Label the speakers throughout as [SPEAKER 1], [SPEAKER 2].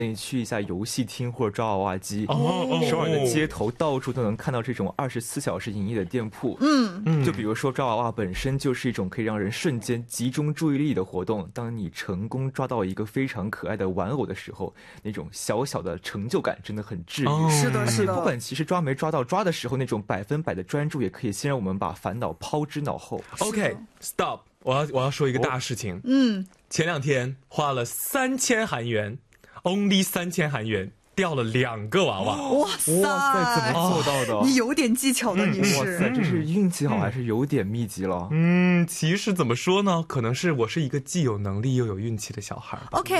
[SPEAKER 1] 你去一下游戏厅或者抓娃娃机，首尔的街头到处都能看到这种24小时营业的店铺。就比如说抓娃娃本身就是一种可以让人瞬间集中注意力的活动，当你成功抓到一个非常可爱的玩偶的时候，那种小小的成就感真的很治愈。
[SPEAKER 2] 是的是的，
[SPEAKER 1] 不管其实抓没抓到，抓的时候那种100%的专注也可以先让我们把烦恼抛之脑后。
[SPEAKER 3] OK stop， 我要说一个大事情。前2天花了3000韩元，only 3000韩元掉了2个娃娃。
[SPEAKER 2] 哇塞，
[SPEAKER 1] 怎么做到的？
[SPEAKER 2] 你有点技巧的，你是。
[SPEAKER 1] 哇塞，这是运气好还是有点秘籍了？
[SPEAKER 3] 其实怎么说呢，可能是我是一个既有能力又有运气的小孩。
[SPEAKER 2] OK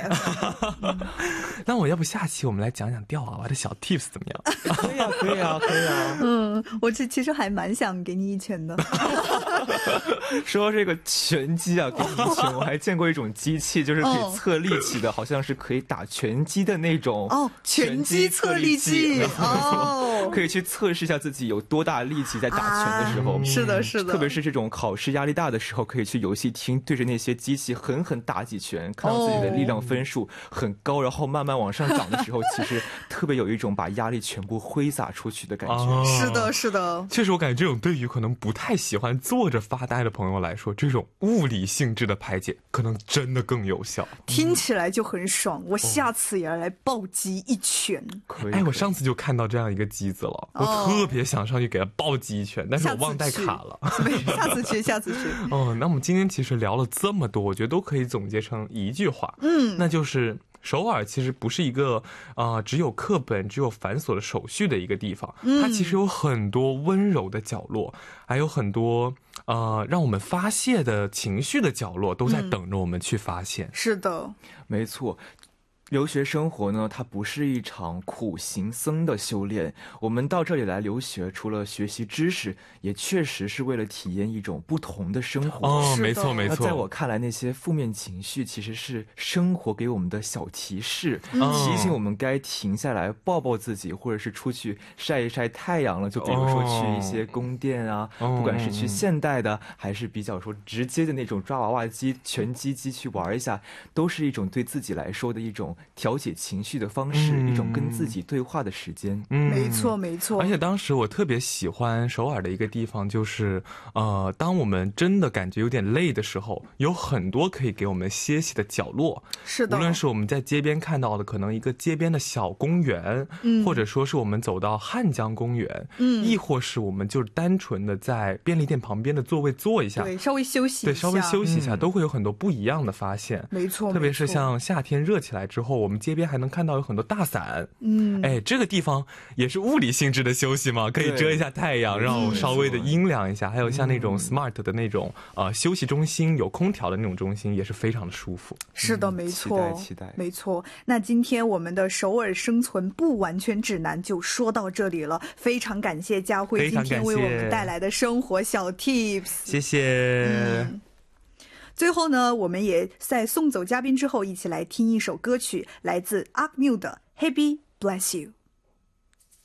[SPEAKER 3] 那我要不下期我们来讲讲掉娃娃的小 tips 怎么样？
[SPEAKER 1] 可以啊可以啊可以啊。
[SPEAKER 2] 我其实还蛮想给你一拳的。
[SPEAKER 1] 说这个拳击啊，给你一拳，我还见过一种机器，就是可以测力气的，好像是可以打拳击的那种。
[SPEAKER 2] 拳击测力器。
[SPEAKER 1] 可以去测试一下自己有多大力气在打拳的时候。
[SPEAKER 2] 是的是的，
[SPEAKER 1] 特别是这种考试压力大的时候，可以去游戏厅对着那些机器狠狠打几拳，看到自己的力量分数很高，然后慢慢往上涨的时候，其实特别有一种把压力全部挥洒出去的感觉。
[SPEAKER 2] 是的是的，
[SPEAKER 3] 确实我感觉这种对于可能不太喜欢坐着发呆的朋友来说，这种物理性质的排解可能真的更有效。
[SPEAKER 2] 听起来就很爽，我下次也要来暴击一拳。
[SPEAKER 3] 我上次就看到这样一个机子了，我特别想上去给他暴击一拳，但是我忘带卡了。
[SPEAKER 2] 下次去下次去。
[SPEAKER 3] 那我们今天其实聊了这么多，我觉得都可以总结成一句话，那就是首尔其实不是一个只有课本只有繁琐的手续的一个地方，它其实有很多温柔的角落，还有很多让我们发泄的情绪的角落都在等着我们去发现。
[SPEAKER 2] 是的，
[SPEAKER 1] 没错。留学生活呢，它不是一场苦行僧的修炼。我们到这里来留学，除了学习知识，也确实是为了体验一种不同的生活。
[SPEAKER 3] 没错没错。
[SPEAKER 1] 在我看来，那些负面情绪其实是生活给我们的小提示，提醒我们该停下来抱抱自己，或者是出去晒一晒太阳了。就比如说去一些宫殿啊，不管是去现代的，还是比较说直接的那种抓娃娃机、拳击机去玩一下，都是一种对自己来说的一种调节情绪的方式，一种跟自己对话的时间。
[SPEAKER 2] 没错没错。
[SPEAKER 3] 而且当时我特别喜欢首尔的一个地方，就是当我们真的感觉有点累的时候，有很多可以给我们歇息的角落。
[SPEAKER 2] 是的，
[SPEAKER 3] 无论是我们在街边看到的可能一个街边的小公园，或者说是我们走到汉江公园，亦或是我们就是单纯的在便利店旁边的座位坐一下，
[SPEAKER 2] 对，稍微休息一下，
[SPEAKER 3] 对，稍微休息一下，都会有很多不一样的发现。
[SPEAKER 2] 没错，
[SPEAKER 3] 特别是像夏天热起来之后，我们街边还能看到有很多大伞。这个地方也是物理性质的休息嘛，可以遮一下太阳，让我稍微的阴凉一下。还有像那种 smart 的那种休息中心，有空调的那种中心，也是非常的舒服。
[SPEAKER 2] 是的，没错，
[SPEAKER 1] 期待，
[SPEAKER 2] 没错。那今天我们的首尔生存不完全指南就说到这里了，非常感谢佳慧今天为我们带来的生活小 tips，
[SPEAKER 3] 谢谢。
[SPEAKER 2] 最后呢，我们也在送走嘉宾之后，一起来听一首歌曲，来自 Akmu 的 Happy Bless You。